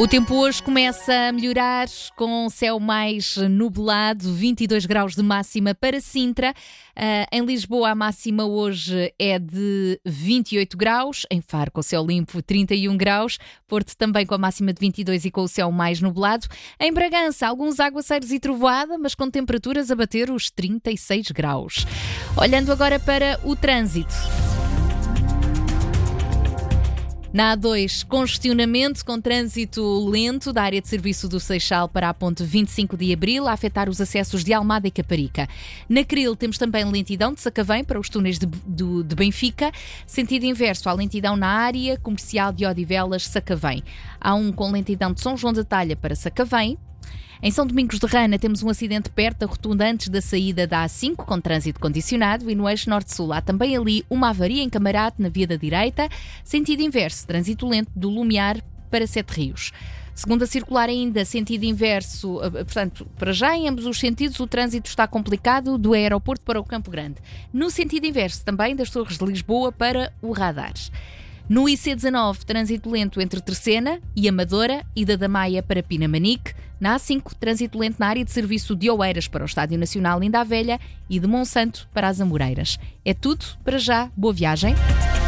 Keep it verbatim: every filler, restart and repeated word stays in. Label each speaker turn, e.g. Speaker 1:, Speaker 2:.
Speaker 1: O tempo hoje começa a melhorar com céu mais nublado, vinte e dois graus de máxima para Sintra. Uh, em Lisboa a máxima hoje é de vinte e oito graus, em Faro com o céu limpo trinta e um graus, Porto também com a máxima de vinte e dois e com o céu mais nublado. Em Bragança alguns aguaceiros e trovoada, mas com temperaturas a bater os trinta e seis graus. Olhando agora para o trânsito. Na A dois, congestionamento com trânsito lento da área de serviço do Seixal para a ponte vinte e cinco de Abril, a afetar os acessos de Almada e Caparica. Na Cril temos também lentidão de Sacavém para os túneis de, de, de Benfica. Sentido inverso, há lentidão na área comercial de Odivelas, Sacavém. Há um com lentidão de São João da Talha para Sacavém. Em São Domingos de Rana temos um acidente perto da rotunda antes da saída da A cinco, com trânsito condicionado, e no eixo norte-sul há também ali uma avaria em Camarate, na via da direita, sentido inverso, trânsito lento do Lumiar para Sete Rios. Segundo a circular ainda, sentido inverso, portanto, para já em ambos os sentidos o trânsito está complicado do aeroporto para o Campo Grande. No sentido inverso também das Torres de Lisboa para o Radares. No I C dezanove, trânsito lento entre Terceira e Amadora e da Damaia para Pinamanique. Na A cinco, trânsito lento na área de serviço de Oeiras para o Estádio Nacional Linda a Velha e de Monsanto para as Amoreiras. É tudo para já. Boa viagem.